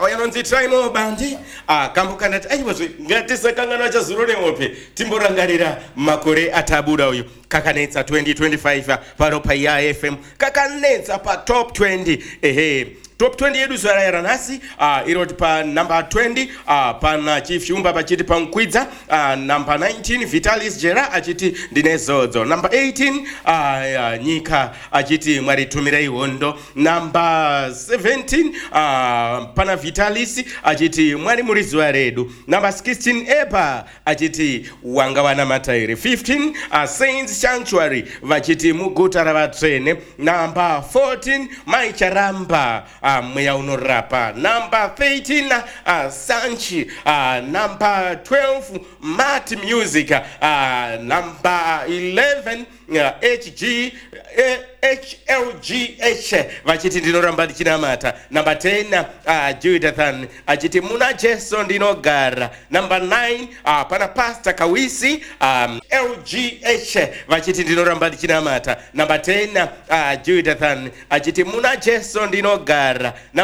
Awayanonzi Traimo Bandi, Kampukana, Gatisa Kangana Jazurone Ope, Timborangarira, Makore Atabuda, Kakanetsa 2025, Paropaya FM, Kakanetsa pa top 20, Top 20 yedu swara ya ranasi, iroti pa number 20, pana Chief Shumba pachiti pa Mkwidza, number 19, Vitalis Jera, achiti Dinezozo, number 18, Nyika, achiti Mwaritumira Iwondo, number 17, pana Vitalis, achiti Mwari Murizwa Redu, number 16, Epa, achiti Wangawana Matairi, 15, Saints Sanctuary, vachiti Muguta Ravatrene, number 14, Maicharamba, Mweya Unorapa, number 13, Sanchi, number 12, Mat Music, number 11, HLGH, vachiti ndinoramba ndichinamata. Number 10, Judathan, achiti Muna Jason ndinogara. Number 9, pana Pastor Kawisi, LGH, vachiti ndinoramba ndichinamata. Number 10, Judathan, achiti Muna Jason ndinogara.